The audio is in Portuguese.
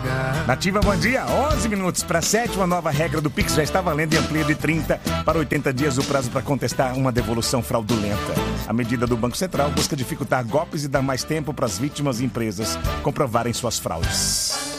Nativa, bom dia. 11 minutos para 7. Uma nova regra do Pix já está valendo e amplia de 30 para 80 dias o prazo para contestar uma devolução fraudulenta. A medida do Banco Central busca dificultar golpes e dar mais tempo para as vítimas e empresas comprovarem suas fraudes.